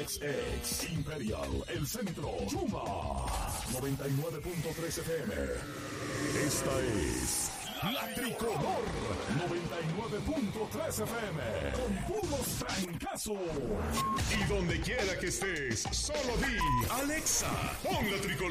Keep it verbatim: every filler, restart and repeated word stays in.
X X, Imperial, El Centro, Chuma, noventa y nueve punto tres F M. Esta es La Tricolor, noventa y nueve punto tres F M, con puros trancazos. Y donde quiera que estés, solo di, Alexa, pon La Tricolor.